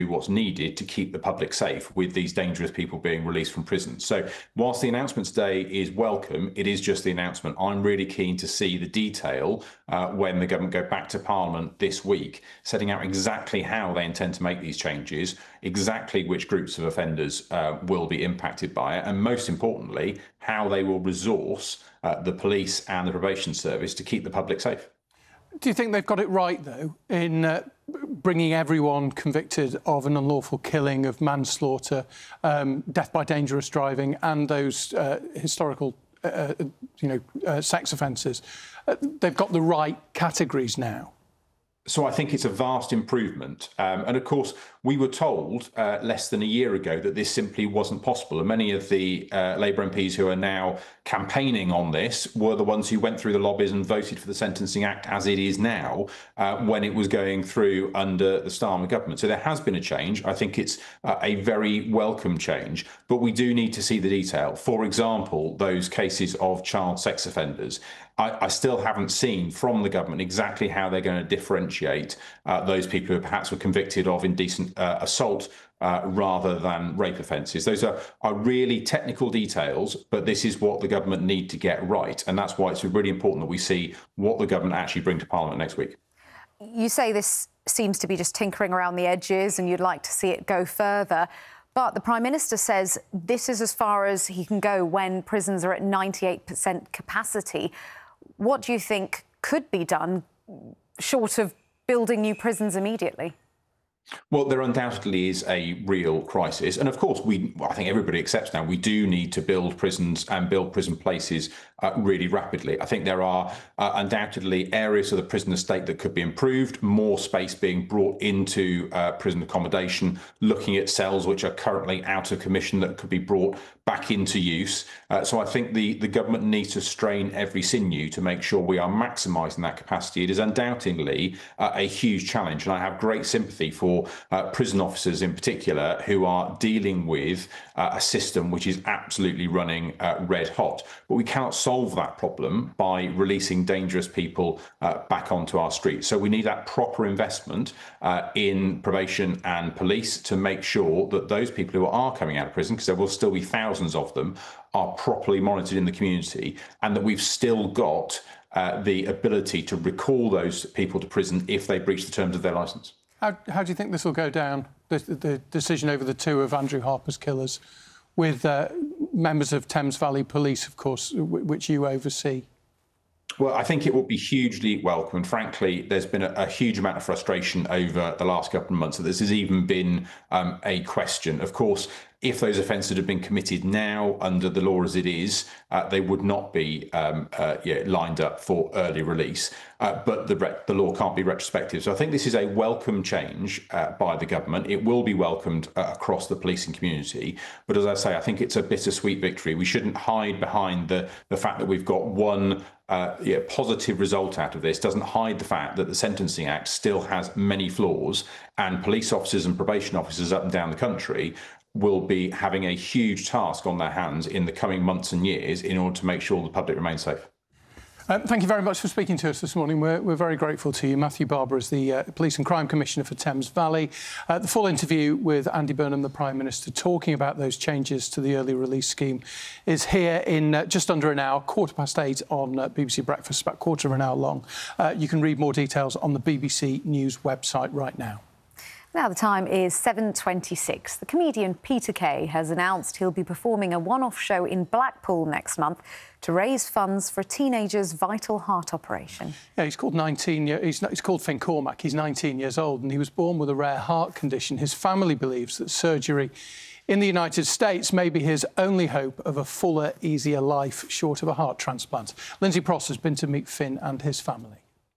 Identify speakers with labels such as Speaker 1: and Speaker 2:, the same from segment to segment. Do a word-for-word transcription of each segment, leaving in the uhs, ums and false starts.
Speaker 1: what's needed to keep the public safe with these dangerous people being released from prison. So whilst the announcement today is welcome, it is just the announcement. I'm really keen to see the detail uh, when the government go back to Parliament this week, setting out exactly how they intend to make these changes, exactly which groups of offenders uh, will be impacted by it, and most importantly, how they will resource uh, the police and the probation service to keep the public safe.
Speaker 2: Do you think they've got it right, though, in uh, bringing everyone convicted of an unlawful killing, of manslaughter, um, death by dangerous driving and those uh, historical, uh, you know, uh, sex offences? Uh, they've got the right categories now.
Speaker 1: So I think it's a vast improvement. Um, and of course, we were told uh, less than a year ago that this simply wasn't possible. And many of the uh, Labour M Ps who are now campaigning on this were the ones who went through the lobbies and voted for the Sentencing Act as it is now, uh, when it was going through under the Starmer government. So there has been a change. I think it's uh, a very welcome change, but we do need to see the detail. For example, those cases of child sex offenders. I, I still haven't seen from the government exactly how they're going to differentiate uh, those people who perhaps were convicted of indecent uh, assault uh, rather than rape offences. Those are, are really technical details, but this is what the government need to get right. And that's why it's really important that we see what the government actually bring to Parliament next week.
Speaker 3: You say this seems to be just tinkering around the edges and you'd like to see it go further. But the Prime Minister says this is as far as he can go when prisons are at ninety-eight percent capacity. What do you think could be done, short of building new prisons immediately?
Speaker 1: Well, there undoubtedly is a real crisis. And of course, we, I think everybody accepts now, we do need to build prisons and build prison places uh, really rapidly. I think there are uh, undoubtedly areas of the prison estate that could be improved, more space being brought into uh, prison accommodation, looking at cells which are currently out of commission that could be brought back into use. Uh, so I think the, the government needs to strain every sinew to make sure we are maximising that capacity. It is undoubtedly uh, a huge challenge, and I have great sympathy for uh, prison officers in particular who are dealing with uh, a system which is absolutely running uh, red hot. But we cannot solve that problem by releasing dangerous people uh, back onto our streets. So we need that proper investment uh, in probation and police to make sure that those people who are coming out of prison, because there will still be thousands of them, are properly monitored in the community, and that we've still got uh, the ability to recall those people to prison if they breach the terms of their licence.
Speaker 2: How, how do you think this will go down, the, the decision over the two of Andrew Harper's killers, with uh, members of Thames Valley Police, of course, which you oversee?
Speaker 1: Well, I think it will be hugely welcome. And frankly, there's been a, a huge amount of frustration over the last couple of months that this has even been um, a question. Of course, if those offences had been committed now under the law as it is, uh, they would not be um, uh, yeah, lined up for early release. Uh, but the, the law can't be retrospective. So I think this is a welcome change uh, by the government. It will be welcomed uh, across the policing community. But as I say, I think it's a bittersweet victory. We shouldn't hide behind the, the fact that we've got one uh, yeah, positive result out of this. Doesn't hide the fact that the Sentencing Act still has many flaws, and police officers and probation officers up and down the country will be having a huge task on their hands in the coming months and years in order to make sure the public remains safe.
Speaker 2: Um, thank you very much for speaking to us this morning. We're, we're very grateful to you. Matthew Barber is the uh, Police and Crime Commissioner for Thames Valley. Uh, the full interview with Andy Burnham, the Prime Minister, talking about those changes to the early release scheme is here in uh, just under an hour, quarter past eight on uh, B B C Breakfast, about a quarter of an hour long. Uh, you can read more details on the B B C News website right now.
Speaker 3: Now the time is seven twenty-six. The comedian Peter Kay has announced he'll be performing a one-off show in Blackpool next month to raise funds for a teenager's vital heart operation. Yeah,
Speaker 2: he's called nineteen. He's, he's called Finn Cormack. He's nineteen years old and he was born with a rare heart condition. His family believes that surgery in the United States may be his only hope of a fuller, easier life short of a heart transplant. Lindsay Pross has been to meet Finn and his family.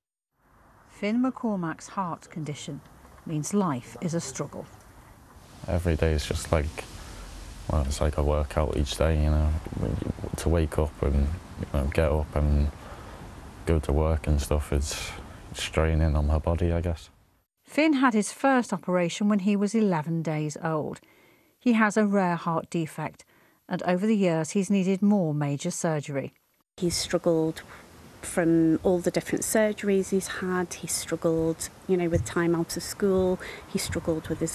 Speaker 4: Finn McCormack's heart condition means life is a struggle.
Speaker 5: Every day is just like, well, it's like a workout each day, you know, to wake up and you know, get up and go to work and stuff. It's straining on my body, I guess.
Speaker 4: Finn had his first operation when he was eleven days old. He has a rare heart defect, and over the years he's needed more major surgery.
Speaker 6: He's struggled from all the different surgeries he's had. He struggled, you know, with time out of school. He struggled with his